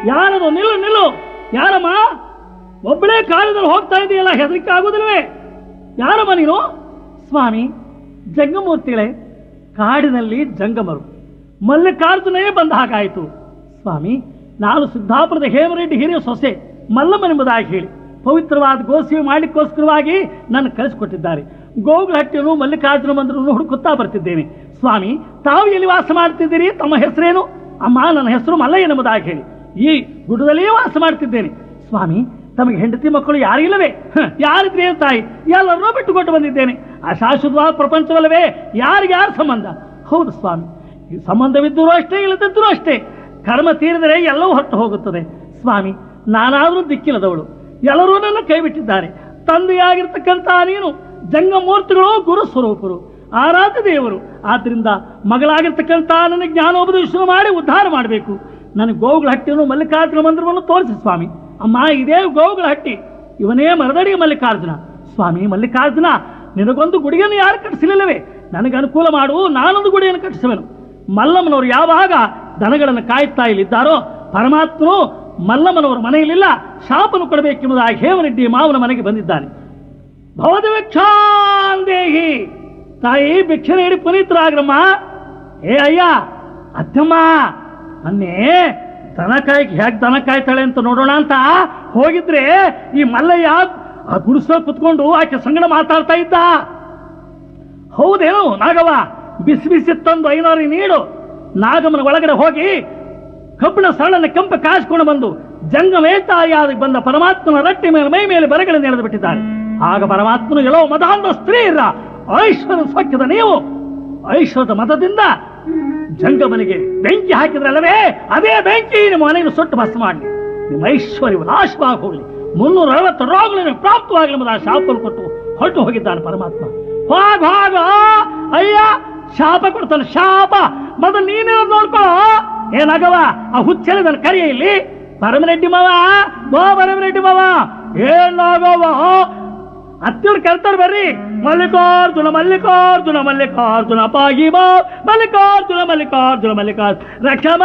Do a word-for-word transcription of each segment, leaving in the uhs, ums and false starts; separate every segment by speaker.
Speaker 1: ಯಾರದು? ನಿಲ್ಲು ನಿಲ್ಲು. ಯಾರಮ್ಮ? ಒಬ್ಬಳೇ ಕಾಲದಲ್ಲಿ ಹೋಗ್ತಾ ಇದೆಯಲ್ಲ, ಹೆದರಿಕೆ ಆಗುದಿಲ್ವೇ? ಯಾರಮ್ಮ ನೀನು? ಸ್ವಾಮಿ, ಜಂಗಮೂರ್ತಿಗಳೇ, ಕಾಡಿನಲ್ಲಿ ಜಂಗಮರು ಮಲ್ಲಿಕಾರ್ಜುನೇ ಬಂದ ಹಾಗಾಯಿತು. ಸ್ವಾಮಿ, ನಾನು ಸಿದ್ದಾಪುರದ ಹೇಮರೆಡ್ಡಿ ಹಿರಿಯ ಸೊಸೆ ಮಲ್ಲಮ್ಮನೆಂಬುದಾಗಿ ಹೇಳಿ ಪವಿತ್ರವಾದ ಗೋಸೇವೆ ಮಾಡಲಿಕ್ಕೋಸ್ಕರವಾಗಿ ನನ್ನ ಕಳಿಸಿಕೊಟ್ಟಿದ್ದಾರೆ. ಗೋಗುಲಹಟ್ಟಿಯನ್ನು ಮಲ್ಲಿಕಾರ್ಜುನ ಮಂದಿರವನ್ನು ಹುಡುಕುತ್ತಾ ಬರ್ತಿದ್ದೇನೆ. ಸ್ವಾಮಿ, ತಾವು ಎಲ್ಲಿ ವಾಸ ಮಾಡ್ತಿದ್ದೀರಿ? ತಮ್ಮ ಹೆಸರೇನು? ಅಮ್ಮ, ನನ್ನ ಹೆಸರು ಮಲ್ಲಯ್ಯ ಎಂಬುದಾಗಿ ಹೇಳಿ ಈ ಗುಡ್ಡದಲ್ಲಿಯೇ ವಾಸ ಮಾಡ್ತಿದ್ದೇನೆ. ಸ್ವಾಮಿ, ತಮಗೆ ಹೆಂಡತಿ ಮಕ್ಕಳು ಯಾರಿಲ್ಲವೇ? ಯಾರಿದ್ರೆ ತಾಯಿ, ಎಲ್ಲರನ್ನೂ ಬಿಟ್ಟುಕೊಟ್ಟು ಬಂದಿದ್ದೇನೆ. ಆ ಶಾಶ್ವತವಾದ ಪ್ರಪಂಚವಲ್ಲವೇ? ಯಾರಿಗ್ಯಾರ ಸಂಬಂಧ? ಹೌದು ಸ್ವಾಮಿ, ಈ ಸಂಬಂಧವಿದ್ದರೂ ಅಷ್ಟೇ, ಇಲ್ಲದಿದ್ದರೂ ಅಷ್ಟೇ. ಕರ್ಮ ತೀರಿದರೆ ಎಲ್ಲವೂ ಹೊರಟು ಹೋಗುತ್ತದೆ. ಸ್ವಾಮಿ, ನಾನಾದರೂ ದಿಕ್ಕಿಲ್ಲದವಳು, ಎಲ್ಲರೂ ನನ್ನ ಕೈ ಬಿಟ್ಟಿದ್ದಾರೆ. ತಂದೆಯಾಗಿರ್ತಕ್ಕಂಥ ನೀನು ಜಂಗಮೂರ್ತಿಗಳು, ಗುರು ಸ್ವರೂಪರು, ಆರಾಧ್ಯ ದೇವರು. ಆದ್ದರಿಂದ ಮಗಳಾಗಿರ್ತಕ್ಕಂಥ ನನ್ನ ಜ್ಞಾನೋಪದೇಶ ಮಾಡಿ ಉದ್ಧಾರ ಮಾಡಬೇಕು. ನನಗೆ ಗೋವುಗಳ ಹಟ್ಟಿಯನ್ನು ಮಲ್ಲಿಕಾರ್ಜುನ ಮಂದಿರವನ್ನು ತೋರಿಸಿ ಸ್ವಾಮಿ. ಅಮ್ಮ, ಇದೇ ಗೋವುಗಳ ಹಟ್ಟಿ, ಇವನೇ ಮರದಡಿ ಮಲ್ಲಿಕಾರ್ಜುನ. ಸ್ವಾಮಿ ಮಲ್ಲಿಕಾರ್ಜುನ, ನಿನಗೊಂದು ಗುಡಿಯನ್ನು ಯಾರು ಕಟ್ಟಿಸಲಿಲ್ಲವೇ? ನನಗೆ ಅನುಕೂಲ ಮಾಡು, ನಾನೊಂದು ಗುಡಿಯನ್ನು ಕಟ್ಟಿಸುವೆನು. ಮಲ್ಲಮ್ಮನವರು ಯಾವಾಗ ದನಗಳನ್ನು ಕಾಯುತ್ತಾ ಇಲ್ಲಿದ್ದಾರೋ, ಪರಮಾತ್ಮನು ಮಲ್ಲಮ್ಮನವರ ಮನೆಯಲ್ಲಿಲ್ಲ, ಶಾಪನು ಕೊಡಬೇಕೆಂಬುದಾಗಿ ಹೇಮರೆಡ್ಡಿ ಮಾವನ ಮನೆಗೆ ಬಂದಿದ್ದಾನೆ. ಭವದ ಭಿಕ್ಷಾಂದೇಹಿ, ತಾಯಿ ಭಿಕ್ಷೆ ನೀಡಿ ಪುನೀತರಾಗ್ರಮ್ಮ. ಏ ಅಯ್ಯ, ಅತ್ತಮ್ಮ, ಅನ್ನೇ ದನ ಕಾಯ್ಕೆ ಹೇಗೆ ದನ ಕಾಯ್ತಾಳೆ ಅಂತ ನೋಡೋಣ ಅಂತ ಹೋಗಿದ್ರೆ ಈ ಮಲ್ಲಯ್ಯ ಆ ಗುಡಿಸೋ ಕುತ್ಕೊಂಡು ಆಕೆ ಸಂಗಡ ಮಾತಾಡ್ತಾ ಇದ್ದ. ಹೌದೇನು ನಾಗವ್ವ? ಬಿಸಿ ಬಿಸಿ ತಂದು ಐನೂರು ನೀಡು. ನಾಗಮ್ಮನ ಒಳಗಡೆ ಹೋಗಿ ಕಬ್ಬಿಣ ಸರಳನ್ನ ಕೆಂಪ ಕಾಯಿಸ್ಕೊಂಡು ಬಂದು ಜಂಗಮೇತಾಯಾದ ಬಂದ ಪರಮಾತ್ಮನ ರಟ್ಟಿ ಮೇಲೆ ಮೈ ಮೇಲೆ ಬರಗಳನ್ನು ಎಳೆದು ಬಿಟ್ಟಿದ್ದಾರೆ. ಆಗ ಪರಮಾತ್ಮನು ಎಲ್ಲೋ ಮದಾಂಧ ಸ್ತ್ರೀ ಇರ ಐಶ್ವರ್ಯ ಸೊಕ್ಕಿದ ನೀವು ಐಶ್ವರ್ಯದ ಮತದಿಂದ ಜಂಗಮನಿಗೆ ಬೆಂಕಿ ಹಾಕಿದ್ರಲ್ಲವೇ, ಅದೇ ಬೆಂಕಿ ನಿಮ್ಮ ಮನೆಯನ್ನು ಸುಟ್ಟು ಭಸ್ಮ ಮಾಡಲಿ, ನಿಮ್ಮ ಐಶ್ವರ್ಯ ನಾಶವಾಗಿ ಹೋಗಲಿ, ಮುನ್ನೂರ ಅರವತ್ತು ರೋಗಗಳನ್ನು ಪ್ರಾಪ್ತವಾಗಲಿ ಎಂಬುದಾಗಿ ಶಾಪವನ್ನು ಕೊಟ್ಟು ಹೊರಟು ಹೋಗಿದ್ದಾನೆ ಪರಮಾತ್ಮ. ಹೋಗ ಹೋಗ ಅಯ್ಯ, ಶಾಪ ಕೊಡ್ತಾನೆ ಶಾಪ. ಮೊದಲು ನೀನೇ ನೋಡ್ಕೊಳ್ಳೋ. ಏನಾಗವ ಆ ಹುಚ್ಚಲಿ ನನ್ನ ಕರಿಯ ಇಲ್ಲಿ ಪರಮರೆಡ್ಡಿ ಮಾವ, ಬೋ ಪರಮರೆಡ್ಡಿ ಮಾವ, ಏನಾಗವ ಅತ್ತಿಯವ್ರು ಕರ್ತಾರೆ ಬರ್ರಿ. ಮಲ್ಲಿಕಾರ್ಜುನ ಮಲ್ಲಿಕಾರ್ಜುನ ಮಲ್ಲಿಕಾರ್ಜುನ ಪಾಗಿ ಬಾ, ಮಲ್ಲಿಕಾರ್ಜುನ ಮಲ್ಲಿಕಾರ್ಜುನ ಮಲ್ಲಿಕಾರ್ಜುನ ರಕ್ಷಮ.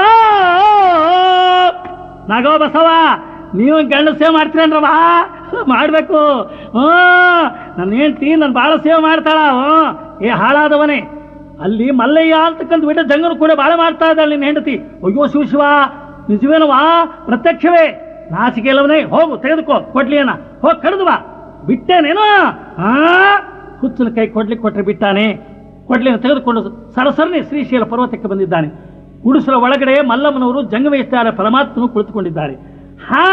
Speaker 1: ನಾಗವ ಬಸವ, ನೀವು ಗಂಡ ಸೇವೆ ಮಾಡ್ತೀರನ್ರವ? ಮಾಡ್ಬೇಕು. ಹ್ಞೂ, ನನ್ನ ಹೆಂಡ್ತಿ ನನ್ನ ಭಾಳ ಸೇವೆ ಮಾಡ್ತಾಳ. ಹ್ಞೂ, ಏ ಹಾಳಾದವನೇ, ಅಲ್ಲಿ ಮಲ್ಲಯ್ಯ ಅಂತಕ್ಕಂಥ ಬಿಟ್ಟ ಜಂಗನು ಕೂಡ ಬಾಳೆ ಮಾಡ್ತಾ ಇದ್ದಾಳೆ ನಿನ್ನ ಹೆಂಡತಿ. ಅಯ್ಯೋ ಶಿವ ಶಿವ, ನಿಜವೇನವಾ? ಪ್ರತ್ಯಕ್ಷವೇ? ನಾಚಿಕೆ ಇಲ್ಲವನೇ? ಹೋಗು ತೆಗೆದುಕೋ ಕೊಡ್ಲಿಯನ, ಹೋಗಿ ಕಡಿದು ಬಾ. ಬಿಟ್ಟೇನೇನೋ? ಹಾ, ಹುಚ್ಚನ ಕೈ ಕೊಡ್ಲಿಕ್ಕೆ ಕೊಟ್ಟರೆ ಬಿಟ್ಟಾನೆ. ಕೊಡ್ಲಿನ ತೆಗೆದುಕೊಂಡು ಸರಸರನೆ ಶ್ರೀಶೈಲ ಪರ್ವತಕ್ಕೆ ಬಂದಿದ್ದಾನೆ. ಗುಡಿಸಲ ಒಳಗಡೆ ಮಲ್ಲಮ್ಮನವರು ಜಂಗಮೇಶ್ವರ ಪರಮಾತ್ಮನು ಕುಳಿತುಕೊಂಡಿದ್ದಾರೆ. ಹಾ,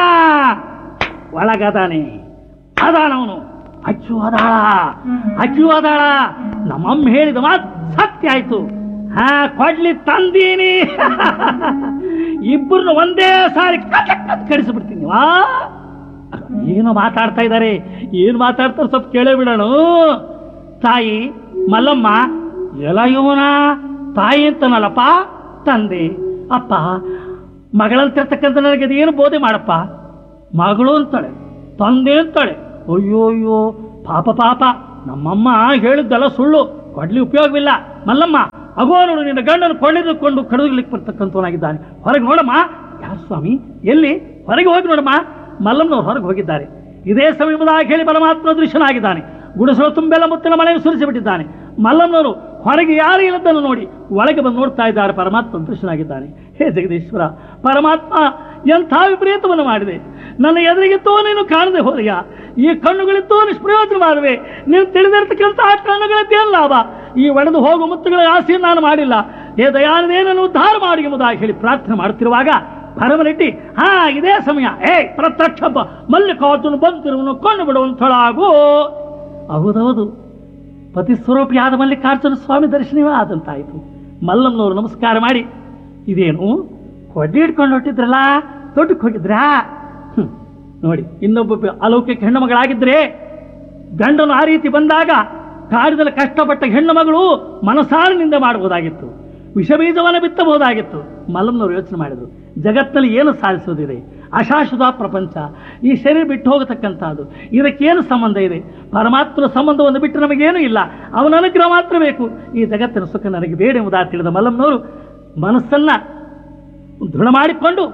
Speaker 1: ಒಳಗದಾನೆ ಅದಾನವನು. ಅಚ್ಚು ಅದಾಳ, ಅಚ್ಚು ಅದಾಳ. ನಮ್ಮಮ್ಮ ಹೇಳಿದ ಮಾತು ಸತ್ಯ ಆಯ್ತು. ಹಾ, ಕೊಡ್ಲಿ ತಂದೀನಿ. ಇಬ್ಬರನ್ನ ಒಂದೇ ಸಾರಿ ಕಡಿಸಿಬಿಡ್ತೀನಿ. ವಾ, ಏನು ಮಾತಾಡ್ತಾ ಇದ್ದಾರೆ, ಏನು ಮಾತಾಡ್ತಾರೆ ಸ್ವಲ್ಪ ಕೇಳೇ ಬಿಡೋಣ. ತಾಯಿ ಮಲ್ಲಮ್ಮ, ಎಲ್ಲ ಇವನ ತಾಯಿ ಅಂತನಲ್ಲಪ್ಪ, ತಂದೆ ಅಪ್ಪ. ಮಗಳಂತಿರ್ತಕ್ಕಂಥ ನನಗೆ ಅದೇನು ಬೋಧೆ ಮಾಡಪ್ಪ. ಮಗಳು ಅಂತಾಳೆ, ತಂದೆ ಅಂತಾಳೆ. ಅಯ್ಯೋ ಅಯ್ಯೋ, ಪಾಪ ಪಾಪ. ನಮ್ಮಮ್ಮ ಹೇಳಿದ್ದೆಲ್ಲ ಸುಳ್ಳು, ಕೊಡ್ಲಿ ಉಪಯೋಗವಿಲ್ಲ. ಮಲ್ಲಮ್ಮ, ಅಗೋ ನೋಡು, ನಿನ್ನ ಗಂಡನ್ನು ಕೊಳ್ಳಿದುಕೊಂಡು ಕಡಿದಲಿಕ್ಕೆ ಬರ್ತಕ್ಕಂಥವನಾಗಿದ್ದಾನೆ. ಹೊರಗೆ ನೋಡಮ್ಮ. ಯಾರು ಸ್ವಾಮಿ? ಎಲ್ಲಿ? ಹೊರಗೆ ಹೋಗಿ ನೋಡಮ್ಮ. ಮಲ್ಲಮ್ಮನವ್ರು ಹೊರಗೆ ಹೋಗಿದ್ದಾರೆ. ಇದೇ ಸಮಯದಾಗ ಹೇಳಿ ಪರಮಾತ್ಮ ದೃಶ್ಯನಾಗಿದ್ದಾನೆ. ಗುಡಿಸಲು ತುಂಬೆಲ್ಲ ಮುತ್ತಿನ ಮಳೆಯನ್ನು ಸುರಿಸಿಬಿಟ್ಟಿದ್ದಾನೆ. ಮಲ್ಲಮ್ಮನವರು ಹೊರಗೆ ಯಾರು ಇಲ್ಲದನ್ನು ನೋಡಿ ಒಳಗೆ ಬಂದು ನೋಡ್ತಾ ಇದ್ದಾರೆ. ಪರಮಾತ್ಮ ದೃಶ್ಯನಾಗಿದ್ದಾನೆ. ಹೇ ಜಗದೀಶ್ವರ, ಪರಮಾತ್ಮ ಎಂಥ ವಿಪರೀತವನ್ನು ಮಾಡಿದೆ. ನನ್ನ ಎದುರಿಗಿತ್ತೋ ನೀನು ಕಾಣದೆ ಹೋದೆಯ. ಈ ಕಣ್ಣುಗಳಿತ್ತೋ ನಿಷ್ಪ್ರಯೋಜನವಾದವೆ. ನೀನು ತಿಳಿದಿರ್ತಕ್ಕಂಥ ಆ ಕಣ್ಣುಗಳಿದ್ದೇನು ಲಾಭ? ಈ ಒಡೆದು ಹೋಗುವ ಮುತ್ತುಗಳ ಆಸೆಯನ್ನು ನಾನು ಮಾಡಿಲ್ಲ. ಹೇ ದಯಾನದೇನನ್ನು ಉದ್ಧಾರ ಮಾಡಿ ಎಂಬುದಾಗಿ ಹೇಳಿ ಪ್ರಾರ್ಥನೆ ಮಾಡುತ್ತಿರುವಾಗ ಪರಮರೆಡ್ಡಿ, ಹಾ ಇದೇ ಸಮಯ, ಏ ಪ್ರತ್ಯಕ್ಷ ಮಲ್ಲಿಕಾರ್ಜುನ ಬಂದಿರುವನು ಕೊಂಡು ಬಿಡುವಂಥಳಾಗು. ಹೌದೌದು, ಪತಿ ಸ್ವರೂಪಿಯಾದ ಮಲ್ಲಿಕಾರ್ಜುನ ಸ್ವಾಮಿ ದರ್ಶನವೇ ಆದಂತಾಯಿತು. ಮಲ್ಲಮ್ಮನವರು ನಮಸ್ಕಾರ ಮಾಡಿ, ಇದೇನು ಕೊಡ್ಡಿ ಹಿಡ್ಕೊಂಡು ಹೊಟ್ಟಿದ್ರಲ್ಲ, ತೋಟಕ್ಕೆ ಹೋಗಿದ್ರಾ? ಹ್ಮ್, ನೋಡಿ, ಇನ್ನೊಬ್ಬ ಅಲೌಕಿಕ ಹೆಣ್ಣು ಮಗಳಾಗಿದ್ರೆ ಗಂಡನು ಆ ರೀತಿ ಬಂದಾಗ ಕಾಡಿದಲ್ಲಿ ಕಷ್ಟಪಟ್ಟ ಹೆಣ್ಣು ಮಗಳು ಮನಸಾರಿನಿಂದ ಮಾಡಬಹುದಾಗಿತ್ತು, ವಿಷಬೀಜವನ್ನು ಬಿತ್ತಬಹುದಾಗಿತ್ತು. ಮಲ್ಲಮ್ಮನವರು ಯೋಚನೆ ಮಾಡಿದರು, ಜಗತ್ತಿನಲ್ಲಿ ಏನು ಸಾಧಿಸೋದಿದೆ? ಅಶಾಶ್ವತ ಪ್ರಪಂಚ, ಈ ಶರೀರ ಬಿಟ್ಟು ಹೋಗತಕ್ಕಂಥದ್ದು, ಇದಕ್ಕೇನು ಸಂಬಂಧ ಇದೆ? ಪರಮಾತ್ಮನ ಸಂಬಂಧವನ್ನು ಬಿಟ್ಟು ನಮಗೇನೂ ಇಲ್ಲ. ಅವನ ಅನುಗ್ರಹ ಮಾತ್ರ ಬೇಕು. ಈ ಜಗತ್ತಿನ ಸುಖ ನನಗೆ ಬೇಡ ಎಂಬುದಾಗಿ ತಿಳಿದ ಮಲ್ಲಮ್ಮನವರು ಮನಸ್ಸನ್ನು ದೃಢ ಮಾಡಿಕೊಂಡು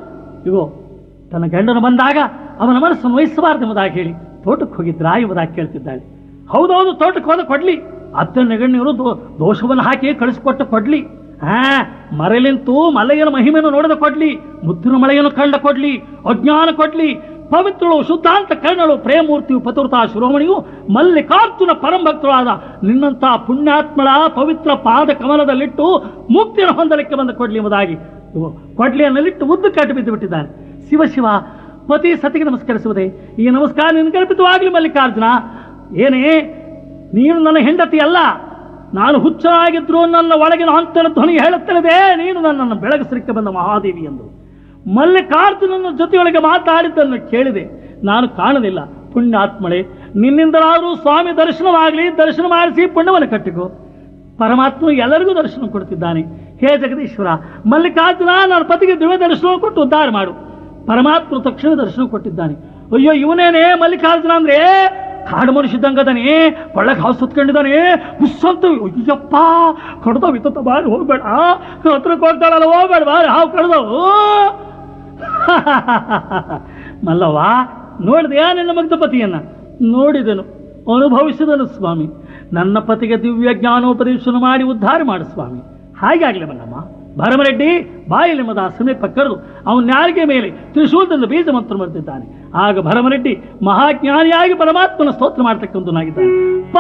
Speaker 1: ಇಗೋ ತನ್ನ ಗಂಡನು ಬಂದಾಗ ಅವನ ಮನಸ್ಸನ್ನು ವಹಿಸಬಾರ್ದು ಎಂಬುದಾಗಿ ಹೇಳಿ ತೋಟಕ್ಕೆ ಹೋಗಿದ್ರಾ ಎಂಬುದಾಗಿ ಕೇಳ್ತಿದ್ದಾಳೆ. ಹೌದೌದು, ತೋಟಕ್ಕೆ ಹೋದ ಕೊಡ್ಲಿ, ಅತ್ತ ನೆಗಣ್ಯರು ದೋ ದೋಷವನ್ನು ಹಾಕಿ ಕಳಿಸಿಕೊಟ್ಟು ಕೊಡ್ಲಿ. ಹಾ, ಮರಲಿಂತು ಮಲೆಯನ ಮಹಿಮೆಯನ್ನು ನೋಡಿದ ಕೊಡ್ಲಿ, ಮುತ್ತಿನ ಮಳೆಯನ್ನು ಕಂಡ ಕೊಡ್ಲಿ, ಅಜ್ಞಾನ ಕೊಡ್ಲಿ, ಪವಿತ್ರಳು ಶುದ್ಧಾಂತ ಕರ್ಣಳು ಪ್ರೇಮೂರ್ತಿಯು ಪತುರ್ತಾ ಶಿರೋಮಣಿಯು ಮಲ್ಲಿಕಾರ್ಜುನ ಪರಂಭಕ್ತರು ಆದ ನಿನ್ನಂತ ಪುಣ್ಯಾತ್ಮಳ ಪವಿತ್ರ ಪಾದ ಕಮಲದಲ್ಲಿಟ್ಟು ಮುಕ್ತಿಯನ್ನು ಹೊಂದಲಿಕ್ಕೆ ಬಂದ ಕೊಡ್ಲಿ ಎಂಬುದಾಗಿ ಕೊಡ್ಲಿಯನ್ನಲ್ಲಿಟ್ಟು ಉದ್ದು ಕಟ್ಟು ಬಿದ್ದು ಬಿಟ್ಟಿದ್ದಾನೆ. ಶಿವ ಶಿವ, ಪತಿ ಸತಿಗೆ ನಮಸ್ಕರಿಸುವುದೇ, ಈ ನಮಸ್ಕಾರ ನಿನ್ಕಲ್ಪಿತವಾಗಲಿ ಮಲ್ಲಿಕಾರ್ಜುನ. ಏನೇ, ನೀನು ನನ್ನ ಹೆಂಡತಿ ಅಲ್ಲ, ನಾನು ಹುಚ್ಚನಾಗಿದ್ರು ನನ್ನ ಒಳಗಿನ ಅಂತನ ಧ್ವನಿ ಹೇಳುತ್ತಿರದೆ ನೀನು ನನ್ನನ್ನು ಬೆಳಗಿಸಲಿಕ್ಕೆ ಬಂದ ಮಹಾದೇವಿ ಎಂದು ಮಲ್ಲಿಕಾರ್ಜುನನ ಜೊತೆಯೊಳಗೆ ಮಾತಾಡಿದ್ದನ್ನು ಕೇಳಿದೆ. ನಾನು ಕಾಣಲಿಲ್ಲ. ಪುಣ್ಯಾತ್ಮಳೆ, ನಿನ್ನಿಂದಲಾದರೂ ಸ್ವಾಮಿ ದರ್ಶನವಾಗಲಿ, ದರ್ಶನ ಮಾಡಿಸಿ ಪುಣ್ಯವನ್ನು ಕಟ್ಟಿಕೋ. ಪರಮಾತ್ಮ ಎಲ್ಲರಿಗೂ ದರ್ಶನ ಕೊಡ್ತಿದ್ದಾನೆ. ಹೇ ಜಗದೀಶ್ವರ, ಮಲ್ಲಿಕಾರ್ಜುನ ನನ್ನ ಪತಿಗೆ ದಿವ್ಯ ದರ್ಶನ ಕೊಟ್ಟು ಉದ್ಧಾರ ಮಾಡು. ಪರಮಾತ್ಮ ತಕ್ಷಣ ದರ್ಶನ ಕೊಟ್ಟಿದ್ದಾನೆ. ಅಯ್ಯೋ, ಇವನೇನೆ ಮಲ್ಲಿಕಾರ್ಜುನ ಅಂದ್ರೆ ಕಾಡು ಮನುಷ್ಯದಂಗದಾನೆ, ಕೊಳ್ಳಕ್ಕೆ ಹಾವು ಸುತ್ಕೊಂಡಿದ್ದಾನೆ, ಹುಸ್ಸಂತ. ಅಯ್ಯಪ್ಪ, ಕಡ್ದವ್ ಇತ್ತ ಬಾರಿ ಹೋಗ್ಬೇಡ, ಹತ್ರಕ್ಕೆ ಹೋಗ್ತಾಳಲ್ಲ, ಹೋಗ್ಬೇಡ ಬಾರಿ ಹಾವು ಕಡ್ದವು. ಮಲ್ಲವ್ವ, ನೋಡಿದೆಯಾ ನಿನ್ನ ಮಗ್ಧ ಪತಿಯನ್ನ? ನೋಡಿದನು, ಅನುಭವಿಸಿದನು ಸ್ವಾಮಿ. ನನ್ನ ಪತಿಗೆ ದಿವ್ಯ ಜ್ಞಾನೋಪದೇಶನ ಮಾಡಿ ಉದ್ಧಾರ ಮಾಡು ಸ್ವಾಮಿ. ಹಾಗೆ ಆಗಲಿ ಮಲ್ಲಮ್ಮ. ಭರಮರೆಡ್ಡಿ ಬಾಯಲ್ಲಿ ಮದ ಸಮೀಪ ಕರೆದು ಅವನ ನಾಲಿಗೆ ಮೇಲೆ ತ್ರಿಶೂಲದಿಂದ ಬೀಜ ಮಂತ್ರ ಬರೆದಿದ್ದಾನೆ. ಆಗ ಭರಮರೆಡ್ಡಿ ಮಹಾಜ್ಞಾನಿಯಾಗಿ ಪರಮಾತ್ಮನ ಸ್ತೋತ್ರ ಮಾಡತಕ್ಕಂಥನಾಗಿದ್ದಾನೆ.